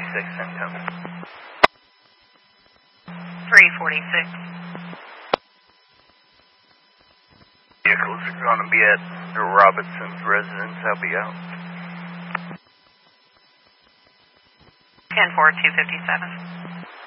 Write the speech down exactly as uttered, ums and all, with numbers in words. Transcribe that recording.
forty-six incoming. three forty-six. Vehicles are going to be at Robinson's residence. I'll be out. ten four, two fifty-seven.